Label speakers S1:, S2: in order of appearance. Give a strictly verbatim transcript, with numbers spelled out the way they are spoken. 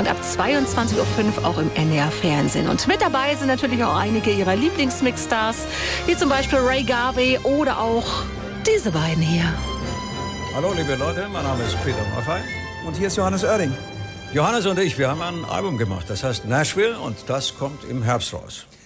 S1: und ab zweiundzwanzig Uhr fünf auch im N D R Fernsehen. Und mit dabei sind natürlich auch einige ihrer Lieblingsmixstars, wie zum Beispiel Ray Garvey oder auch diese beiden hier.
S2: Hallo liebe Leute, mein Name ist Peter Maffay.
S3: Und hier ist Johannes Oerding.
S2: Johannes und ich, wir haben ein Album gemacht, das heißt Nashville, und das kommt im Herbst raus.